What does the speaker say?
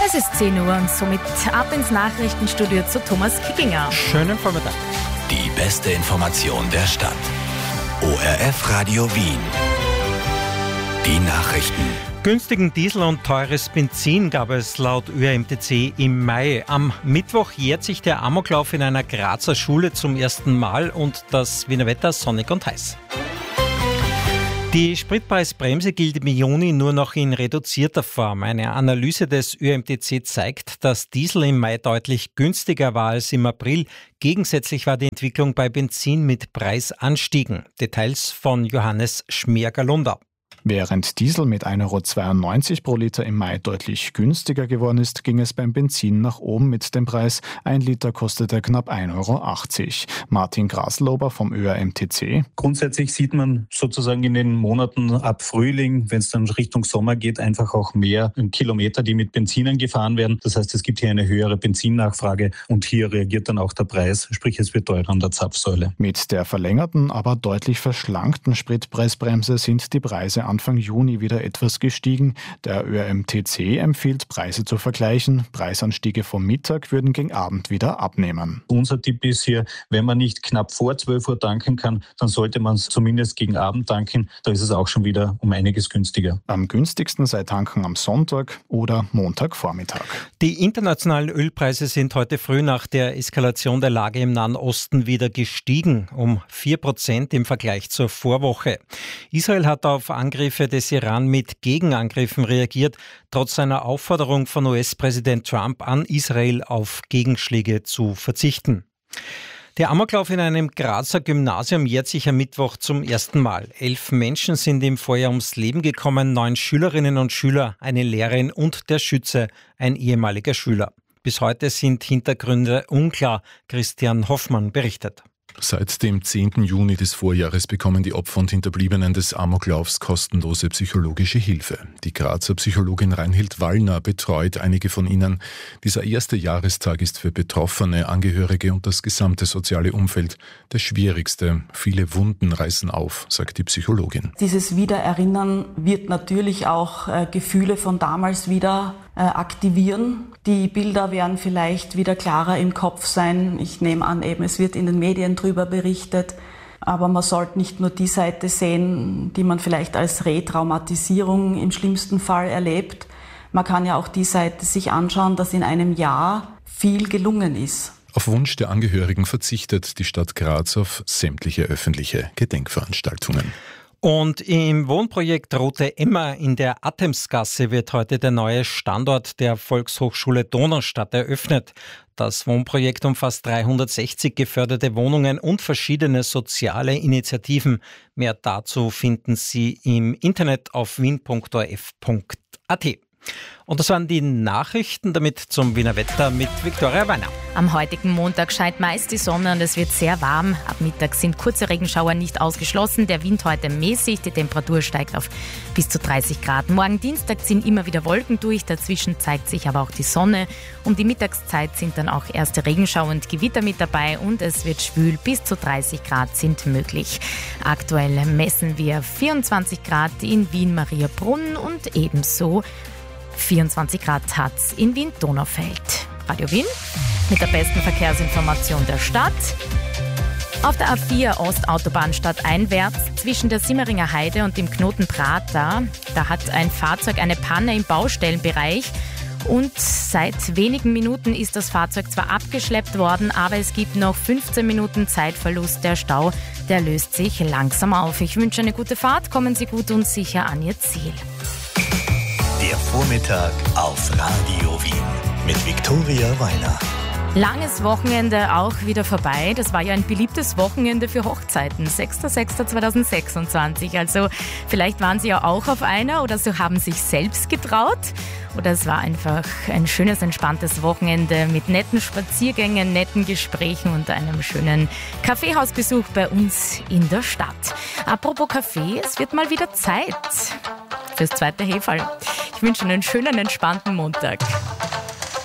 Es ist 10 Uhr und somit ab ins Nachrichtenstudio zu Thomas Kickinger. Schönen Vormittag. Die beste Information der Stadt. ORF Radio Wien. Die Nachrichten. Günstigen Diesel und teures Benzin gab es laut ÖMTC im Mai. Am Mittwoch jährt sich der Amoklauf in einer Grazer Schule zum ersten Mal und das Wiener Wetter sonnig und heiß. Die Spritpreisbremse gilt im Juni nur noch in reduzierter Form. Eine Analyse des ÖMTC zeigt, dass Diesel im Mai deutlich günstiger war als im April. Gegensätzlich war die Entwicklung bei Benzin mit Preisanstiegen. Details von Johannes Schmerger-Lunder. Während Diesel mit 1,92 € pro Liter im Mai deutlich günstiger geworden ist, ging es beim Benzin nach oben mit dem Preis. 1 Liter kostete knapp 1,80 €. Martin Graslober vom ÖMTC. Grundsätzlich sieht man sozusagen in den Monaten ab Frühling, wenn es dann Richtung Sommer geht, einfach auch mehr Kilometer, die mit Benzinen gefahren werden. Das heißt, es gibt hier eine höhere Benzinnachfrage und hier reagiert dann auch der Preis, sprich es wird teurer an der Zapfsäule. Mit der verlängerten, aber deutlich verschlankten Spritpreisbremse sind die Preise Anfang Juni wieder etwas gestiegen. Der ÖMTC empfiehlt, Preise zu vergleichen. Preisanstiege vom Mittag würden gegen Abend wieder abnehmen. Unser Tipp ist hier, wenn man nicht knapp vor 12 Uhr tanken kann, dann sollte man es zumindest gegen Abend tanken. Da ist es auch schon wieder um einiges günstiger. Am günstigsten sei tanken am Sonntag oder Montagvormittag. Die internationalen Ölpreise sind heute früh nach der Eskalation der Lage im Nahen Osten wieder gestiegen, um 4% im Vergleich zur Vorwoche. Israel hat auf Angriffe des Iran mit Gegenangriffen reagiert, trotz seiner Aufforderung von US-Präsident Trump an Israel auf Gegenschläge zu verzichten. Der Amoklauf in einem Grazer Gymnasium jährt sich am Mittwoch zum ersten Mal. 11 Menschen sind im Vorjahr ums Leben gekommen, 9 Schülerinnen und Schüler, eine Lehrerin und der Schütze, ein ehemaliger Schüler. Bis heute sind Hintergründe unklar. Christian Hoffmann berichtet. Seit dem 10. Juni des Vorjahres bekommen die Opfer und Hinterbliebenen des Amoklaufs kostenlose psychologische Hilfe. Die Grazer Psychologin Reinhild Wallner betreut einige von ihnen. Dieser erste Jahrestag ist für Betroffene, Angehörige und das gesamte soziale Umfeld der schwierigste. Viele Wunden reißen auf, sagt die Psychologin. Dieses Wiedererinnern wird natürlich auch Gefühle von damals wieder aktivieren. Die Bilder werden vielleicht wieder klarer im Kopf sein. Ich nehme an, es wird in den Medien darüber berichtet. Aber man sollte nicht nur die Seite sehen, die man vielleicht als Retraumatisierung im schlimmsten Fall erlebt. Man kann ja auch die Seite sich anschauen, dass in einem Jahr viel gelungen ist. Auf Wunsch der Angehörigen verzichtet die Stadt Graz auf sämtliche öffentliche Gedenkveranstaltungen. Und im Wohnprojekt Rote Emma in der Attemsgasse wird heute der neue Standort der Volkshochschule Donaustadt eröffnet. Das Wohnprojekt umfasst 360 geförderte Wohnungen und verschiedene soziale Initiativen. Mehr dazu finden Sie im Internet auf wien.orf.at. Und das waren die Nachrichten, damit zum Wiener Wetter mit Viktoria Weiner. Am heutigen Montag scheint meist die Sonne und es wird sehr warm. Ab Mittag sind kurze Regenschauer nicht ausgeschlossen. Der Wind heute mäßig, die Temperatur steigt auf bis zu 30 Grad. Morgen Dienstag ziehen immer wieder Wolken durch, dazwischen zeigt sich aber auch die Sonne. Um die Mittagszeit sind dann auch erste Regenschauer und Gewitter mit dabei und es wird schwül, bis zu 30 Grad sind möglich. Aktuell messen wir 24 Grad in Wien-Mariabrunn und ebenso 24 Grad hat's in Wien-Donaufeld. Radio Wien mit der besten Verkehrsinformation der Stadt. Auf der A4 Ostautobahn stadteinwärts zwischen der Simmeringer Heide und dem Knoten Prater, da hat ein Fahrzeug eine Panne im Baustellenbereich. Und seit wenigen Minuten ist das Fahrzeug zwar abgeschleppt worden, aber es gibt noch 15 Minuten Zeitverlust. Der Stau, der löst sich langsam auf. Ich wünsche eine gute Fahrt, kommen Sie gut und sicher an Ihr Ziel. Der Vormittag auf Radio Wien mit Viktoria Weiner. Langes Wochenende auch wieder vorbei. Das war ja ein beliebtes Wochenende für Hochzeiten. 6.6.2026. Also vielleicht waren Sie ja auch auf einer oder so haben sich selbst getraut. Oder es war einfach ein schönes, entspanntes Wochenende mit netten Spaziergängen, netten Gesprächen und einem schönen Kaffeehausbesuch bei uns in der Stadt. Apropos Kaffee, es wird mal wieder Zeit fürs zweite Heferl. Ich wünsche einen schönen, entspannten Montag.